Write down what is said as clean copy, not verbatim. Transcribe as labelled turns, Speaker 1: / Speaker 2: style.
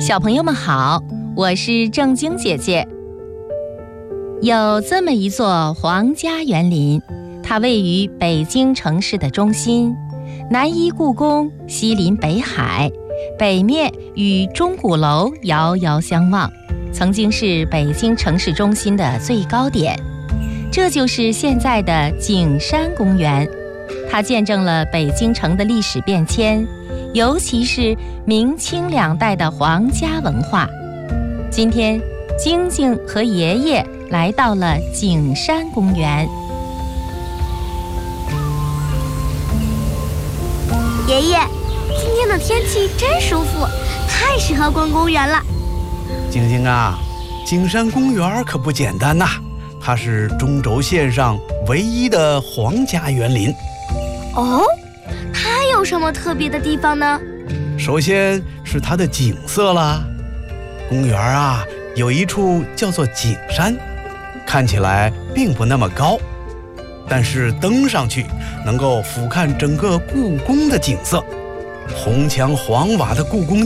Speaker 1: 小朋友们好，我是正晶姐姐。有这么一座皇家园林，它位于北京城市的中心，南依故宫，西临北海，北面与钟鼓楼遥遥相望，曾经是北京城市中心的最高点。这就是现在的景山公园，它见证了北京城的历史变迁，尤其是明清两代的皇家文化。今天，晶晶和爷爷来到了景山公园。
Speaker 2: 爷爷，今天的天气真舒服，太适合逛公园了。
Speaker 3: 晶晶啊，景山公园可不简单呐，它是中轴线上唯一的皇家园林。
Speaker 2: 哦，它有什么特别的地方呢？
Speaker 3: 首先是它的景色啦。公园啊，有一处叫做景山，看起来并不那么高，但是登上去能够俯瞰整个故宫的景色。红墙黄瓦的故宫